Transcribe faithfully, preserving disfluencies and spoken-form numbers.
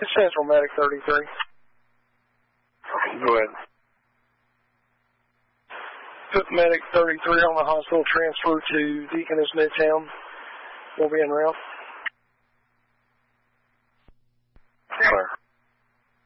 It's Central Medic thirty-three. Go ahead. Put Medic thirty-three on the hospital transfer to Deaconess Midtown. We'll be en route.